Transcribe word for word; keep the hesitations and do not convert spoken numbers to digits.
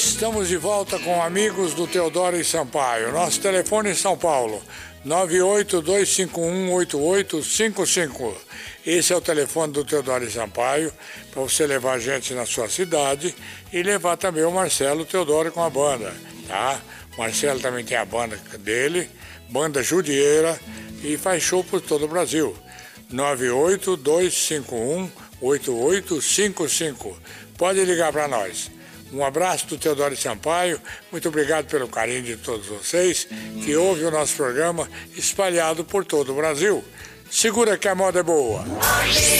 Estamos de volta com amigos do Teodoro e Sampaio. Nosso telefone em São Paulo, nove oito dois cinco um oito oito cinco cinco. Esse é o telefone do Teodoro e Sampaio, para você levar a gente na sua cidade e levar também o Marcelo Teodoro com a banda, tá? O Marcelo também tem a banda dele, Banda Judieira, e faz show por todo o Brasil. nove oito dois cinco um oito oito cinco cinco. Pode ligar para nós. Um abraço do Teodoro e Sampaio, muito obrigado pelo carinho de todos vocês que ouvem o nosso programa espalhado por todo o Brasil. Segura que a moda é boa.